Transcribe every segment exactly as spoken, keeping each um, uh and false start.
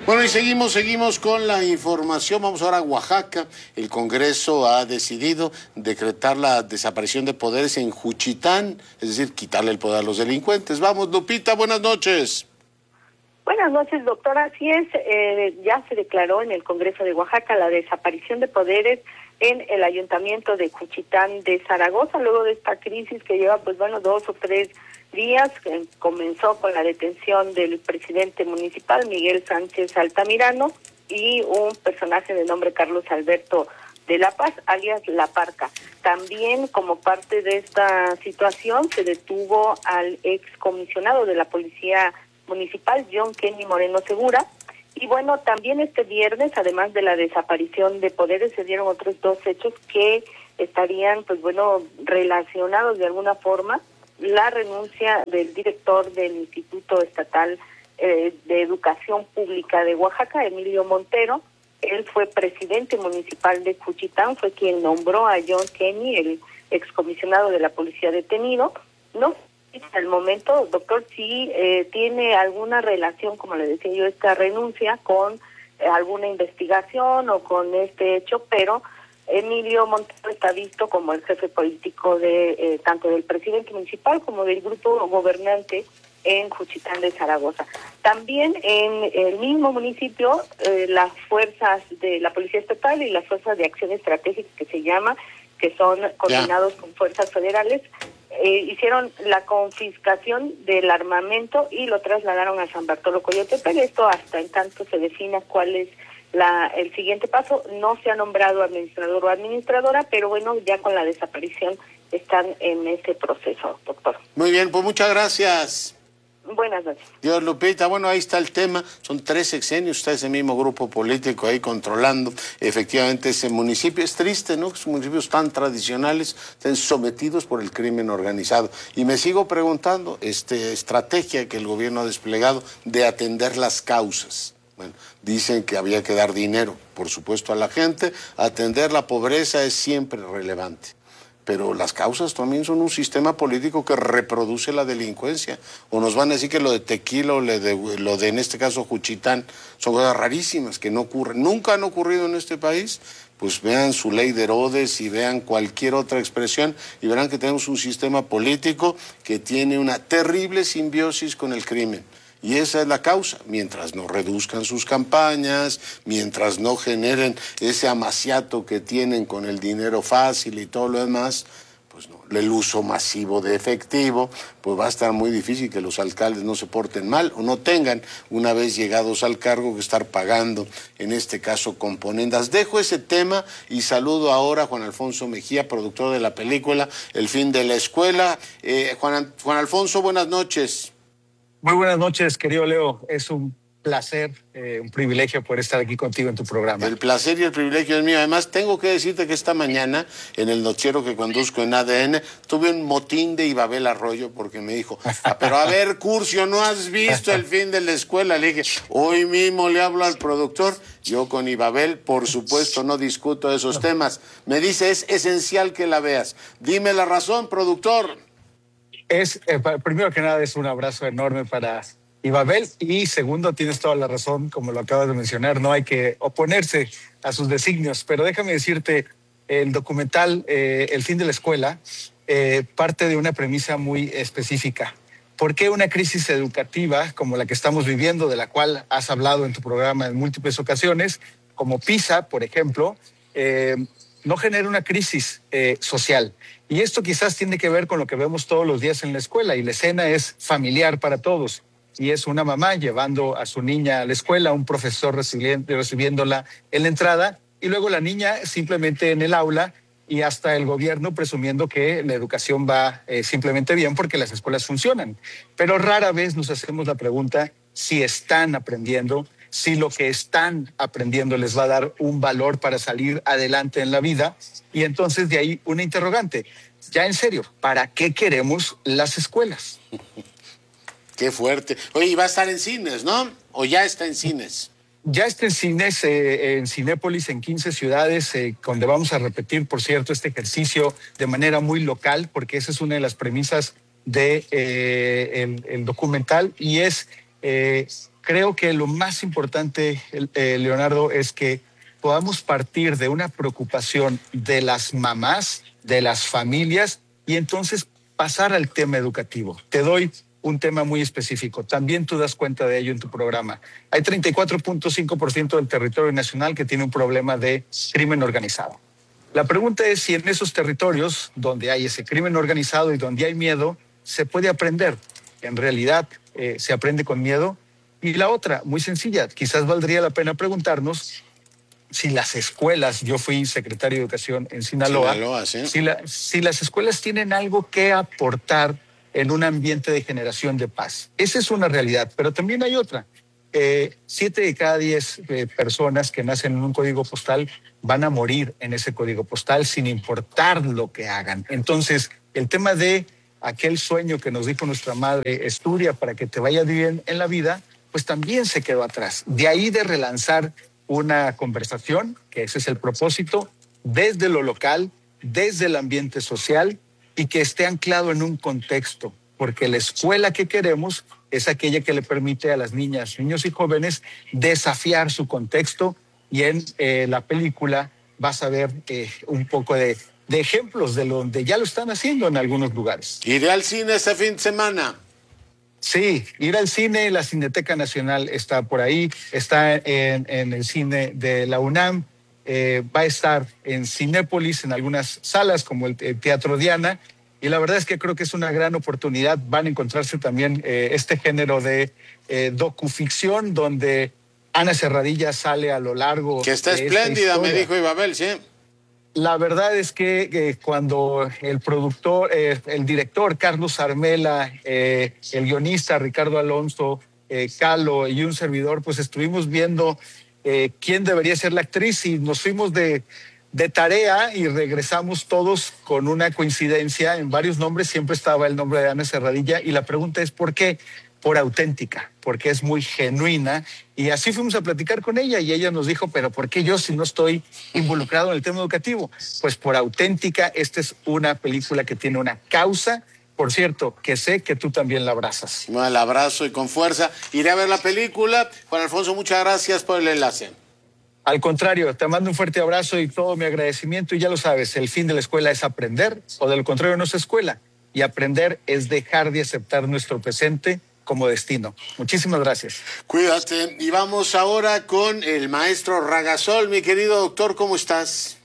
Bueno, y seguimos, seguimos con la información. Vamos ahora a Oaxaca. El Congreso ha decidido decretar la desaparición de poderes en Juchitán, es decir, quitarle el poder a los delincuentes. Vamos, Lupita, buenas noches. Buenas noches, doctora. Así es, eh, ya se declaró en el Congreso de Oaxaca la desaparición de poderes en el Ayuntamiento de Juchitán de Zaragoza, luego de esta crisis que lleva, pues bueno, dos o tres días, que comenzó con la detención del presidente municipal, Miguel Sánchez Altamirano, y un personaje de nombre Carlos Alberto de la Paz, alias La Parca. También, como parte de esta situación, se detuvo al excomisionado de la Policía Municipal, John Kenny Moreno Segura. Y bueno, también este viernes, además de la desaparición de poderes, se dieron otros dos hechos que estarían, pues bueno, relacionados de alguna forma. La renuncia del director del Instituto Estatal eh, de Educación Pública de Oaxaca, Emilio Montero. Él fue presidente municipal de Juchitán, fue quien nombró a John Kenny, el excomisionado de la policía detenido. No hasta el momento, doctor, sí eh, tiene alguna relación, como le decía yo, esta renuncia con eh, alguna investigación o con este hecho, pero Emilio Montero está visto como el jefe político de eh, tanto del presidente municipal como del grupo gobernante en Juchitán de Zaragoza. También en el mismo municipio, eh, las fuerzas de la Policía Estatal y las fuerzas de acción estratégica, que se llama, que son coordinados yeah. con fuerzas federales, eh, hicieron la confiscación del armamento y lo trasladaron a San Bartolo Coyotepec. Esto hasta en tanto se defina cuál es La, el siguiente paso. No se ha nombrado administrador o administradora, pero bueno, ya con la desaparición están en ese proceso, doctor. Muy bien, pues muchas gracias. Buenas noches. Dios, Lupita, bueno, ahí está el tema. Son tres sexenios, está ese mismo grupo político ahí controlando efectivamente ese municipio. Es triste, ¿no? Que esos municipios tan tradicionales estén sometidos por el crimen organizado. Y me sigo preguntando, esta estrategia que el gobierno ha desplegado de atender las causas. Bueno, dicen que había que dar dinero, por supuesto, a la gente. Atender la pobreza es siempre relevante. Pero las causas también son un sistema político que reproduce la delincuencia. O nos van a decir que lo de Tequila o lo de, lo de en este caso, Juchitán, son cosas rarísimas que no ocurren. Nunca han ocurrido en este país. Pues vean su ley de Herodes y vean cualquier otra expresión y verán que tenemos un sistema político que tiene una terrible simbiosis con el crimen. Y esa es la causa. Mientras no reduzcan sus campañas, mientras no generen ese amaciato que tienen con el dinero fácil y todo lo demás, pues no, el uso masivo de efectivo, pues va a estar muy difícil que los alcaldes no se porten mal o no tengan, una vez llegados al cargo, que estar pagando, en este caso, componendas. Dejo ese tema y saludo ahora a Juan Alfonso Mejía, productor de la película El fin de la escuela. Eh, Juan, Juan Alfonso, buenas noches. Muy buenas noches, querido Leo. Es un placer, eh, un privilegio poder estar aquí contigo en tu programa. El placer y el privilegio es mío. Además, tengo que decirte que esta mañana, en el noticiero que conduzco en A D N, tuve un motín de Ibabel Arroyo porque me dijo, ah, pero a ver, Curcio, ¿no has visto El fin de la escuela? Le dije, hoy mismo le hablo al productor. Yo con Ibabel, por supuesto, no discuto esos temas. Me dice, es esencial que la veas. Dime la razón, productor. Es, eh, primero que nada, es un abrazo enorme para Ibabel y segundo, tienes toda la razón, como lo acabas de mencionar, no hay que oponerse a sus designios, pero déjame decirte, el documental eh, El fin de la escuela eh, parte de una premisa muy específica. ¿Por qué una crisis educativa como la que estamos viviendo, de la cual has hablado en tu programa en múltiples ocasiones, como PISA, por ejemplo, eh, no genera una crisis eh, social? Y esto quizás tiene que ver con lo que vemos todos los días en la escuela, y la escena es familiar para todos. Y es una mamá llevando a su niña a la escuela, un profesor recibiéndola en la entrada, y luego la niña simplemente en el aula, y hasta el gobierno presumiendo que la educación va eh, simplemente bien porque las escuelas funcionan. Pero rara vez nos hacemos la pregunta si están aprendiendo, si lo que están aprendiendo les va a dar un valor para salir adelante en la vida. Y entonces de ahí una interrogante. Ya en serio, ¿para qué queremos las escuelas? Qué fuerte. Oye, y va a estar en cines, ¿no? ¿O ya está en cines? Ya está en cines, eh, en Cinépolis, en quince ciudades, eh, donde vamos a repetir, por cierto, este ejercicio de manera muy local, porque esa es una de las premisas del de, eh, el, el documental, y es... Eh, creo que lo más importante, eh, Leonardo, es que podamos partir de una preocupación de las mamás, de las familias, y entonces pasar al tema educativo. Te doy un tema muy específico. También tú das cuenta de ello en tu programa. Hay treinta y cuatro punto cinco por ciento del territorio nacional que tiene un problema de crimen organizado. La pregunta es si en esos territorios donde hay ese crimen organizado y donde hay miedo, se puede aprender. En realidad, eh, se aprende con miedo. Y la otra, muy sencilla, quizás valdría la pena preguntarnos si las escuelas, yo fui secretario de Educación en Sinaloa, Sinaloa, ¿sí? si, la, si las escuelas tienen algo que aportar en un ambiente de generación de paz. Esa es una realidad, pero también hay otra. Eh, siete de cada diez eh, personas que nacen en un código postal van a morir en ese código postal sin importar lo que hagan. Entonces, el tema de aquel sueño que nos dijo nuestra madre, estudia para que te vaya bien en la vida, pues también se quedó atrás. De ahí de relanzar una conversación, que ese es el propósito, desde lo local, desde el ambiente social, y que esté anclado en un contexto, porque la escuela que queremos es aquella que le permite a las niñas, niños y jóvenes desafiar su contexto, y en eh, la película vas a ver eh, un poco de, de ejemplos de donde ya lo están haciendo en algunos lugares. ¿Iré al cine este fin de semana? Sí, ir al cine, la Cineteca Nacional está por ahí, está en, en el cine de la UNAM, eh, va a estar en Cinépolis, en algunas salas como el, el Teatro Diana, y la verdad es que creo que es una gran oportunidad. Van a encontrarse también eh, este género de eh, docuficción, donde Ana Serradilla sale a lo largo. Que está de espléndida, esta me historia. dijo Ibabel, sí. La verdad es que eh, cuando el productor, eh, el director Carlos Armela, eh, el guionista Ricardo Alonso, eh, Calo y un servidor, pues estuvimos viendo eh, quién debería ser la actriz, y nos fuimos de, de tarea y regresamos todos con una coincidencia en varios nombres. Siempre estaba el nombre de Ana Serradilla, y la pregunta es ¿por qué? Por auténtica, porque es muy genuina, y así fuimos a platicar con ella, y ella nos dijo, pero ¿por qué yo si no estoy involucrado en el tema educativo? Pues por auténtica. Esta es una película que tiene una causa, por cierto, que sé que tú también la abrazas. Bueno, el abrazo y con fuerza. Iré a ver la película. Juan Alfonso, muchas gracias por el enlace. Al contrario, te mando un fuerte abrazo y todo mi agradecimiento, y ya lo sabes, el fin de la escuela es aprender, o de lo contrario no es escuela, y aprender es dejar de aceptar nuestro presente como destino. Muchísimas gracias. Cuídate. Y vamos ahora con el maestro Ragasol. Mi querido doctor, ¿cómo estás?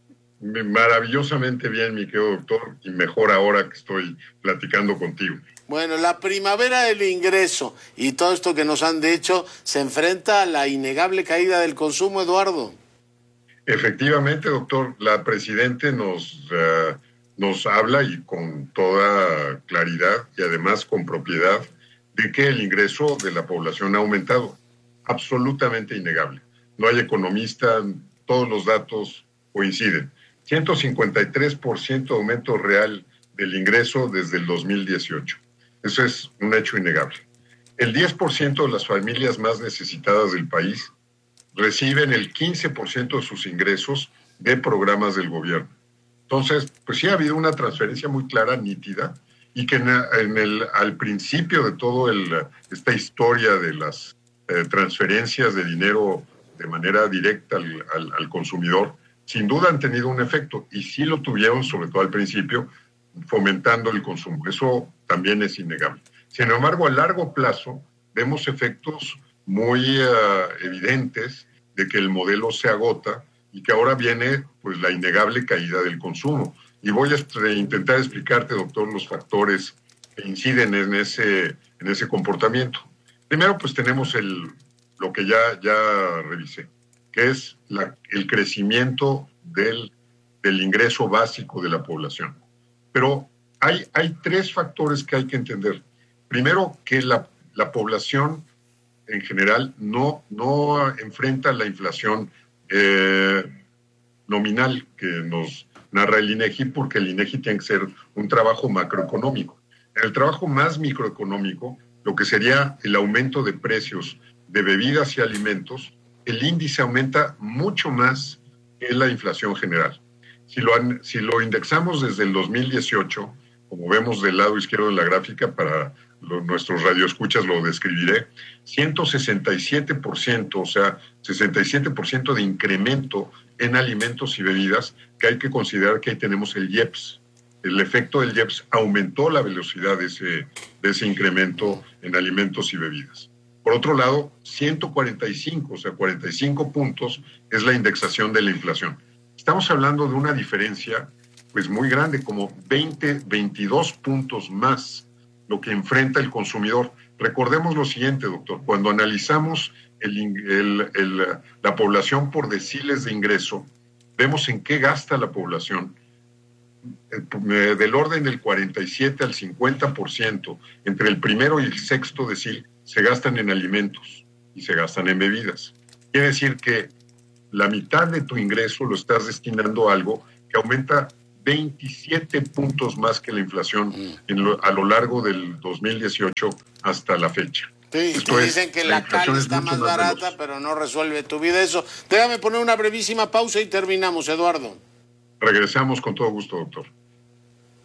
Maravillosamente bien, mi querido doctor, y mejor ahora que estoy platicando contigo. Bueno, la primavera del ingreso y todo esto que nos han dicho se enfrenta a la innegable caída del consumo, Eduardo. Efectivamente, doctor, la Presidente nos, uh, nos habla, y con toda claridad y además con propiedad, de que el ingreso de la población ha aumentado. Absolutamente innegable. No hay economista, todos los datos coinciden. ciento cincuenta y tres por ciento de aumento real del ingreso desde el dos mil dieciocho. Eso es un hecho innegable. El diez por ciento de las familias más necesitadas del país reciben el quince por ciento de sus ingresos de programas del gobierno. Entonces, pues sí ha habido una transferencia muy clara, nítida, y que en, en el, al principio de toda esta historia de las eh, transferencias de dinero de manera directa al, al, al consumidor, sin duda han tenido un efecto, y sí lo tuvieron, sobre todo al principio, fomentando el consumo. Eso también es innegable. Sin embargo, a largo plazo vemos efectos muy uh, evidentes de que el modelo se agota, y que ahora viene pues la innegable caída del consumo. Y voy a intentar explicarte, doctor, los factores que inciden en ese, en ese comportamiento. Primero, pues tenemos el, lo que ya, ya revisé, que es la, el crecimiento del, del ingreso básico de la población. Pero hay, hay tres factores que hay que entender. Primero, que la, la población en general no, no enfrenta la inflación eh, nominal que nos narra el INEGI, porque el INEGI tiene que ser un trabajo macroeconómico. En el trabajo más microeconómico, lo que sería el aumento de precios de bebidas y alimentos, el índice aumenta mucho más que la inflación general. Si lo, si lo indexamos desde el dos mil dieciocho, como vemos del lado izquierdo de la gráfica, para lo, nuestros radioescuchas lo describiré, ciento sesenta y siete por ciento, o sea, sesenta y siete por ciento de incremento en alimentos y bebidas, que hay que considerar que ahí tenemos el I E P S. El efecto del I E P S aumentó la velocidad de ese, de ese incremento en alimentos y bebidas. Por otro lado, ciento cuarenta y cinco, o sea, cuarenta y cinco puntos es la indexación de la inflación. Estamos hablando de una diferencia pues muy grande, como veinte, veintidós puntos más lo que enfrenta el consumidor. Recordemos lo siguiente, doctor, cuando analizamos el, el, el, la población por deciles de ingreso, vemos en qué gasta la población, del orden del cuarenta y siete al cincuenta por ciento, entre el primero y el sexto decil, se gastan en alimentos y se gastan en bebidas. Quiere decir que la mitad de tu ingreso lo estás destinando a algo que aumenta veintisiete puntos más que la inflación en lo, a lo largo del dos mil dieciocho hasta la fecha. Sí, Esto dicen es, que la, la cal está más barata, veloz. Pero no resuelve tu vida eso. Déjame poner una brevísima pausa y terminamos, Eduardo. Regresamos con todo gusto, doctor.